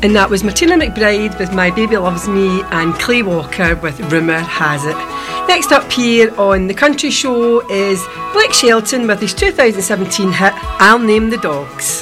And that was Martina McBride with My Baby Loves Me and Clay Walker with Rumour Has It. Next up here on The Country Show is Blake Shelton with his 2017 hit I'll Name the Dogs.